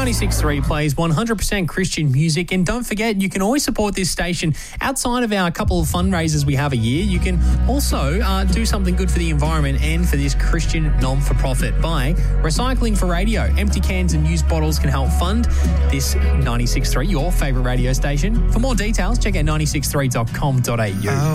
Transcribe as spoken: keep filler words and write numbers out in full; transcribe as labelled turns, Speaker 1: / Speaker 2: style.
Speaker 1: ninety-six point three plays one hundred percent Christian music, and don't forget, you can always support this station outside of our couple of fundraisers we have a year. You can also uh, do something good for the environment and for this Christian non-for-profit by recycling for radio. Empty cans and used bottles can help fund this ninety-six point three, your favourite radio station. For more details, check out ninety-six point three dot com dot a u.